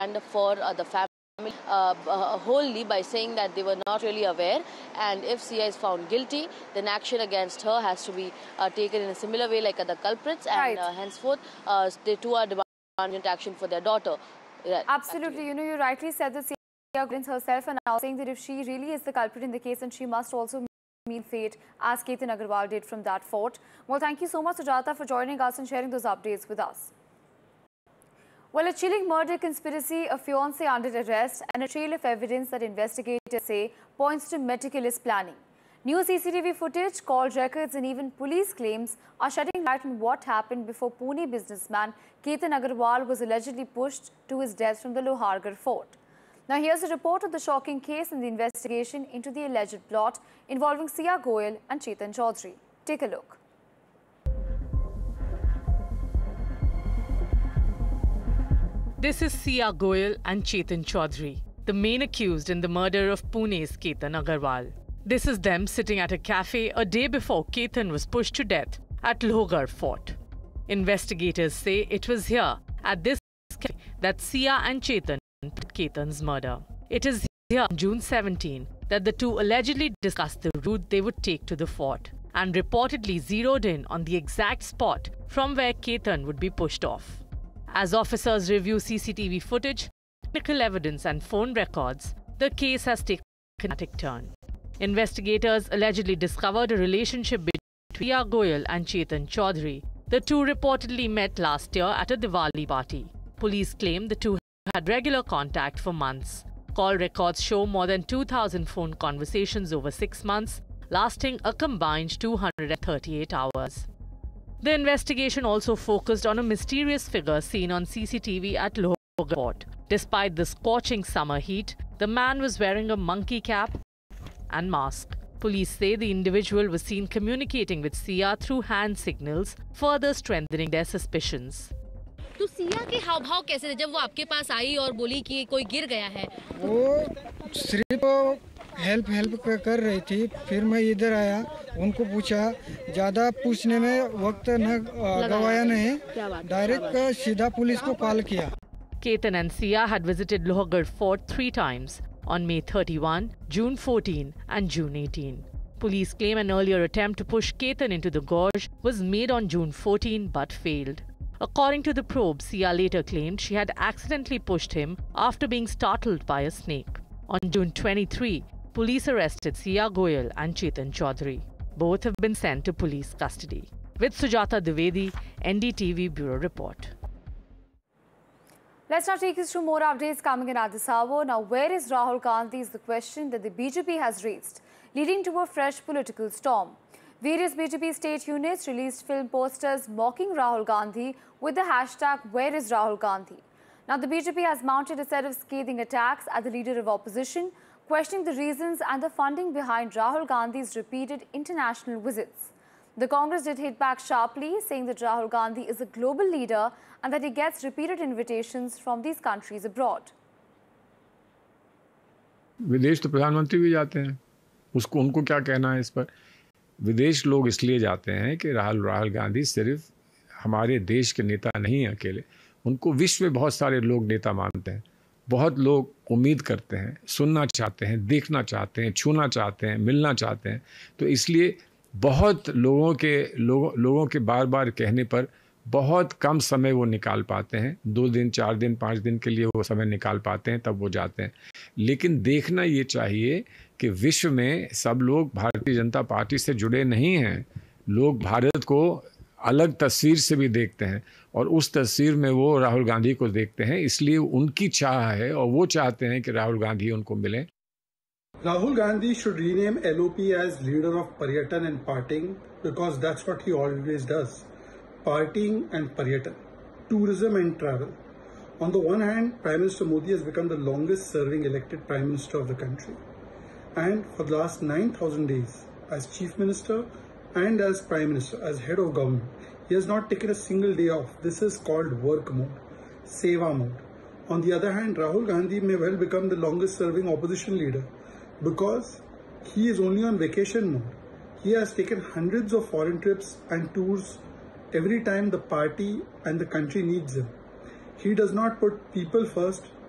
for the family wholly by saying that they were not really aware, and if Sia is found guilty, then action against her has to be taken in a similar way like other culprits, and henceforth they too are demanding action for their daughter. Absolutely, actually. you know, you rightly said that Sia herself and now saying that if she really is the culprit in the case, then she must also meet fate as Ketan Agarwal did from that fort. Well, thank you so much, Sujata, for joining us and sharing those updates with us. Well, a chilling murder conspiracy, a fiancé under arrest, and a trail of evidence that investigators say points to meticulous planning. New CCTV footage, call records, and even police claims are shedding light on what happened before Pune businessman Ketan Agarwal was allegedly pushed to his death from the Lohargarh fort. Now, here's a report of the shocking case and the investigation into the alleged plot involving Sia Goyal and Chetan Chaudhary. Take a look. This is Sia Goyal and Chetan Chaudhary, the main accused in the murder of Pune's Ketan Agarwal. This is them sitting at a cafe a day before Ketan was pushed to death at Lohargarh Fort. Investigators say it was here, at this cafe, that Sia and Chetan planned Ketan's murder. It is here on June 17 that the two allegedly discussed the route they would take to the fort and reportedly zeroed in on the exact spot from where Ketan would be pushed off. As officers review CCTV footage, technical evidence and phone records, the case has taken a dramatic turn. Investigators allegedly discovered a relationship between Sia Goyal and Chetan Chaudhary. The two reportedly met last year at a Diwali party. Police claim the two had regular contact for months. Call records show more than 2,000 phone conversations over 6 months, lasting a combined 238 hours. The investigation also focused on a mysterious figure seen on CCTV at Lohargarh Fort. Despite the scorching summer heat, the man was wearing a monkey cap and mask. Police say the individual was seen communicating with Sia through hand signals, further strengthening their suspicions. तो सिया के हाव भाव कैसे थे जब वो आपके पास आई और बोली कि कोई गिर गया है? वो सिर्फ हेल्प कर रही थी। फिर मैं इधर आया, उनको पूछा, ज़्यादा पूछने में वक्त न गवाया नहीं, डायरेक्ट सीधा पुलिस को कॉल किया। Ketan and Sia had visited Lohargarh Fort 3 times on May 31, June 14 and June 18. Police claim an earlier attempt to push Ketan into the gorge was made on June 14 but failed. According to the probe, Sia later claimed she had accidentally pushed him after being startled by a snake. On June 23, police arrested Sia Goyal and Chetan Chaudhary. Both have been sent to police custody. With Sujata Dwivedi, NDTV Bureau Report. Let's now take you through more updates coming in at this hour. Now, where is Rahul Gandhi is the question that the BJP has raised, leading to a fresh political storm. Various BJP state units released film posters mocking Rahul Gandhi with the hashtag Where is Rahul Gandhi? Now, the BJP has mounted a set of scathing attacks at the leader of opposition, questioning the reasons and the funding behind Rahul Gandhi's repeated international visits. The Congress did hit back sharply, saying that Rahul Gandhi is a global leader and that he gets repeated invitations from these countries abroad. विदेश तो प्रधानमंत्री भी जाते हैं, उनको क्या कहना है इस पर? विदेश लोग इसलिए जाते हैं कि राहुल गांधी सिर्फ हमारे देश के नेता नहीं हैं अकेले, उनको विश्व में बहुत सारे लोग नेता मानते हैं। बहुत लोग उम्मीद करते हैं, सुनना चाहते हैं, देखना चाहते हैं, छूना चाहते हैं, मिलना चाहते हैं। तो इसलिए बहुत लोगों के बार बार कहने पर बहुत कम समय वो निकाल पाते हैं। 2 दिन, 4 दिन, 5 दिन के लिए वो समय निकाल पाते हैं, तब वो जाते हैं। लेकिन देखना ये चाहिए कि विश्व में सब लोग भारतीय जनता पार्टी से जुड़े नहीं हैं। लोग भारत को अलग तस्वीर से भी देखते हैं और उस तस्वीर में वो राहुल गांधी को देखते हैं। इसलिए उनकी चाह है और वो चाहते हैं कि राहुल गांधी उनको मिलें। Rahul Gandhi should rename LOP as leader of Paryatan and Partying, because that's what he always does. Partying and Paryatan, tourism and travel. On the one hand, Prime Minister Modi has become the longest serving elected Prime Minister of the country. And for the last 9,000 days, as Chief Minister and as Prime Minister, as head of government, he has not taken a single day off. This is called work mode, seva mode. On the other hand, Rahul Gandhi may well become the longest serving opposition leader, because he is only on vacation mode. He has taken hundreds of foreign trips and tours every time the party and the country needs him. He does not put people first,